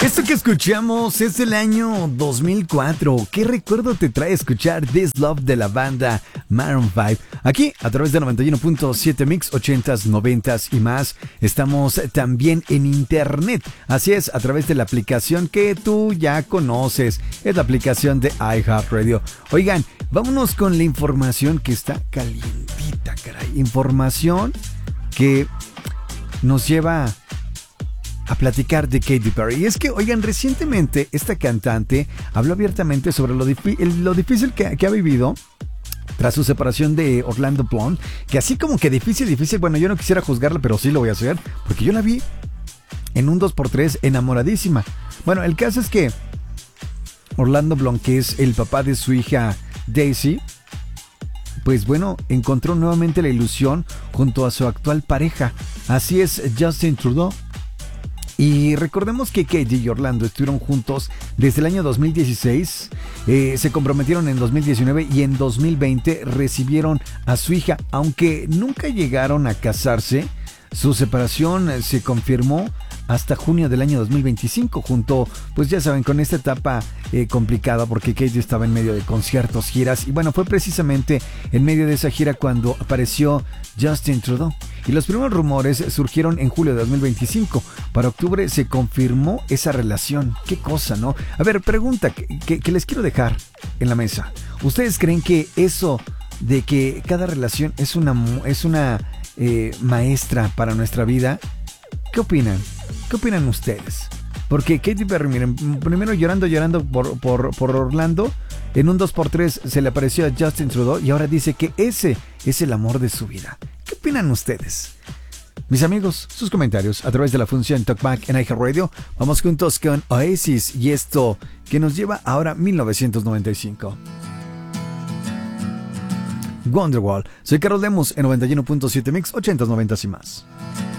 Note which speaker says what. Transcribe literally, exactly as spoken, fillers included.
Speaker 1: Esto que escuchamos es del año dos mil cuatro. ¿Qué recuerdo te trae escuchar This Love de la banda Maroon cinco? Aquí, a través de noventa y uno punto siete Mix, ochentas, noventas y más. Estamos también en internet. Así es, a través de la aplicación que tú ya conoces. Es la aplicación de iHeartRadio. Oigan, vámonos con la información que está calientita, caray. Información que nos lleva a platicar de Katy Perry. Y es que, oigan, recientemente esta cantante habló abiertamente sobre lo, difi- lo difícil que, que ha vivido tras su separación de Orlando Bloom, que así como que difícil, difícil, bueno, yo no quisiera juzgarla, pero sí lo voy a hacer, porque yo la vi en un dos por tres enamoradísima. Bueno, el caso es que Orlando Bloom, que es el papá de su hija Daisy, pues bueno, encontró nuevamente la ilusión junto a su actual pareja. Así es, Justin Trudeau. Y recordemos que Katy y Orlando estuvieron juntos desde el año dos mil dieciséis, eh, se comprometieron en dos mil diecinueve y en dos mil veinte recibieron a su hija. Aunque nunca llegaron a casarse, su separación se confirmó hasta junio del año dos mil veinticinco, junto, pues ya saben, con esta etapa eh, complicada, porque Katy estaba en medio de conciertos, giras, y bueno, fue precisamente en medio de esa gira cuando apareció Justin Trudeau. Y los primeros rumores surgieron en julio de dos mil veinticinco. Para octubre se confirmó esa relación. Qué cosa, ¿no? A ver, pregunta que, que, que les quiero dejar en la mesa. ¿Ustedes creen que eso de que cada relación es una, es una eh, maestra para nuestra vida? ¿Qué opinan? ¿Qué opinan ustedes? Porque Katy Perry, miren, primero llorando, llorando por, por, por Orlando, en un dos por tres se le apareció a Justin Trudeau y ahora dice que ese es el amor de su vida. ¿Qué opinan ustedes? Mis amigos, sus comentarios a través de la función Talkback en iHeartRadio. Vamos juntos con Oasis y esto que nos lleva ahora a mil novecientos noventa y cinco. Wonderwall. Soy Carlos Lemos en noventa y uno punto siete Mix, ochentas, noventas y más.